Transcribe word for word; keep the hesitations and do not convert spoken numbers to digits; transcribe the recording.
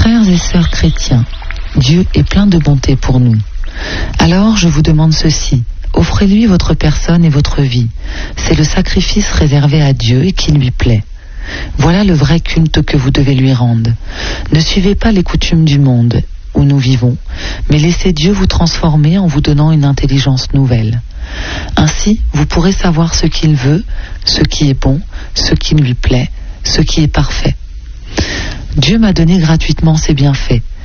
Frères et sœurs chrétiens, Dieu est plein de bonté pour nous. Alors je vous demande ceci, offrez-lui votre personne et votre vie. C'est le sacrifice réservé à Dieu et qui lui plaît. Voilà le vrai culte que vous devez lui rendre. Ne suivez pas les coutumes du monde où nous vivons, mais laissez Dieu vous transformer en vous donnant une intelligence nouvelle. Ainsi, vous pourrez savoir ce qu'il veut, ce qui est bon, ce qui lui plaît, ce qui est parfait. Dieu m'a donné gratuitement ses bienfaits.